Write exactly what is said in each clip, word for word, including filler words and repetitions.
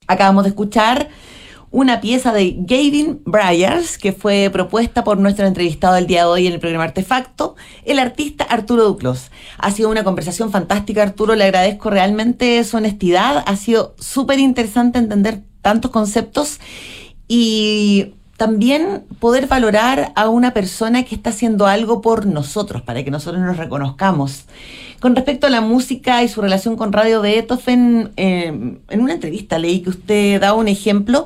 Acabamos de escuchar una pieza de Gavin Bryars, que fue propuesta por nuestro entrevistado del día de hoy en el programa Artefacto, el artista Arturo Duclos. Ha sido una conversación fantástica, Arturo, le agradezco realmente su honestidad, ha sido súper interesante entender tantos conceptos y también poder valorar a una persona que está haciendo algo por nosotros, para que nosotros nos reconozcamos. Con respecto a la música y su relación con Radio Beethoven, eh, en una entrevista leí que usted daba un ejemplo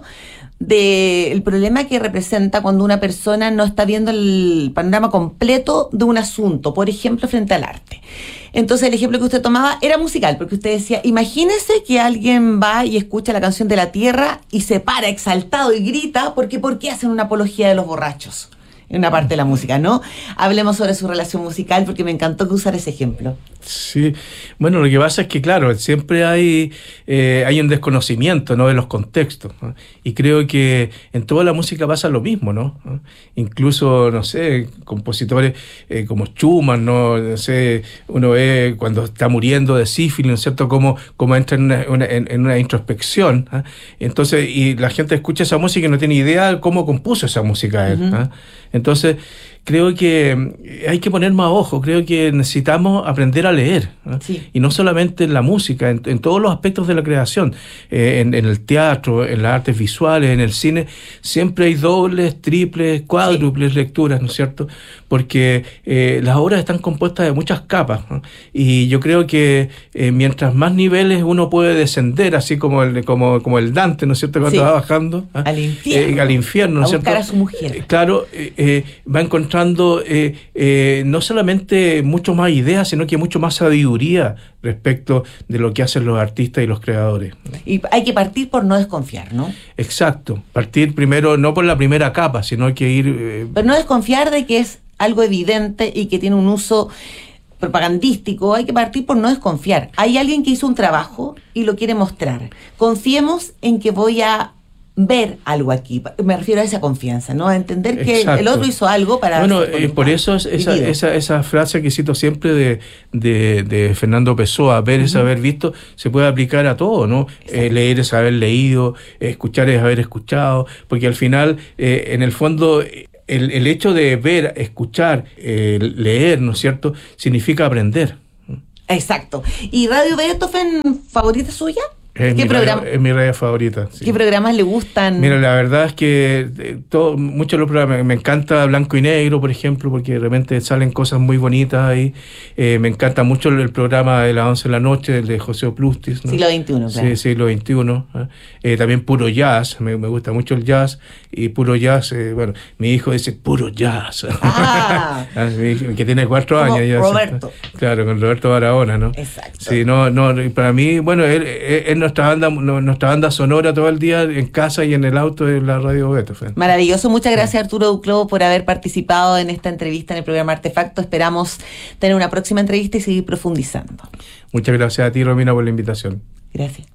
del problema que representa cuando una persona no está viendo el panorama completo de un asunto, por ejemplo, frente al arte. Entonces el ejemplo que usted tomaba era musical, porque usted decía, imagínese que alguien va y escucha la canción de La Tierra y se para exaltado y grita, porque ¿por qué hacen una apología de los borrachos? En una parte de la música, ¿no? Hablemos sobre su relación musical, porque me encantó que usara ese ejemplo. Sí, bueno, lo que pasa es que, claro, siempre hay, eh, hay un desconocimiento, ¿no?, de los contextos, ¿no? Y creo que en toda la música pasa lo mismo, ¿no? ¿no? Incluso, no sé, compositores eh, como Schumann, ¿no? No sé, uno ve cuando está muriendo de sífilis, ¿no es cierto?, cómo, cómo entra en una, una, en una introspección, ¿eh? Entonces, y la gente escucha esa música y no tiene idea de cómo compuso esa música él, ¿eh? Entonces, creo que hay que poner más ojo, creo que necesitamos aprender a leer, ¿no? Sí. Y no solamente en la música, en, en todos los aspectos de la creación, eh, en, en el teatro, en las artes visuales, en el cine, siempre hay dobles, triples, cuádruples sí. lecturas, ¿no es cierto? Porque eh, las obras están compuestas de muchas capas, ¿no? Y yo creo que eh, mientras más niveles uno puede descender, así como el, como, como el Dante, ¿no es cierto?, cuando sí. va bajando ¿eh? al infierno, eh, al infierno, ¿no es cierto?, a buscar a su mujer. Eh, claro, eh, eh, va encontrando eh, eh, no solamente mucho más ideas, sino que mucho más sabiduría respecto de lo que hacen los artistas y los creadores. Y hay que partir por no desconfiar, ¿no? Exacto, partir primero no por la primera capa, sino hay que ir... Eh... Pero no desconfiar de que es algo evidente y que tiene un uso propagandístico, hay que partir por no desconfiar. Hay alguien que hizo un trabajo y lo quiere mostrar. Confiemos en que voy a ver algo aquí, me refiero a esa confianza, ¿no? A entender que Exacto. el otro hizo algo para... Bueno, eh, por eso es esa, esa, esa frase que cito siempre de, de, de Fernando Pessoa, ver uh-huh. es haber visto, se puede aplicar a todo, ¿no? Eh, leer es haber leído, escuchar es haber escuchado, porque al final, eh, en el fondo... El, el hecho de ver, escuchar, eh, leer, ¿no es cierto?, significa aprender. Exacto. ¿Y Radio Beethoven favorita suya? Es, ¿Qué mi programa? Radio, es mi radio favorita. Sí. ¿Qué programas le gustan? Mira, la verdad es que eh, todo, muchos de los programas, me encanta Blanco y Negro, por ejemplo, porque de repente salen cosas muy bonitas ahí. Eh, me encanta mucho el, el programa de las once de la noche, el de José Oplustis, ¿no? Siglo veintiuno, claro. Sí, siglo veintiuno. ¿eh? Eh, también puro jazz, me, me gusta mucho el jazz. Y puro jazz, eh, bueno, mi hijo dice puro jazz. Ah. Que tiene cuatro Como años ya. Roberto. Sí, claro, con Roberto Barahona, ¿no? Exacto. Sí, no, no, para mí, bueno, él, él nuestra banda, nuestra banda sonora todo el día en casa y en el auto de la Radio Beethoven. Maravilloso, muchas gracias Arturo Duclos por haber participado en esta entrevista en el programa Artefacto. Esperamos tener una próxima entrevista y seguir profundizando. Muchas gracias a ti, Romina, por la invitación. Gracias.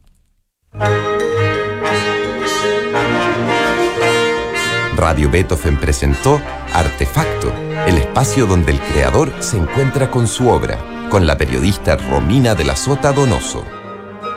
Radio Beethoven presentó Artefacto, el espacio donde el creador se encuentra con su obra, con la periodista Romina de la Sota Donoso.